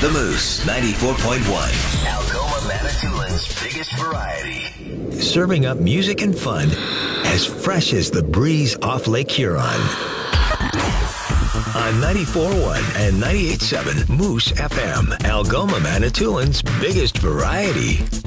The Moose 94.1. Algoma, Manitoulин's biggest variety. Serving up music and fun as fresh as the breeze off Lake Huron. On 94.1 and 98.7 Moose FM, Algoma, Manitoulin's biggest variety.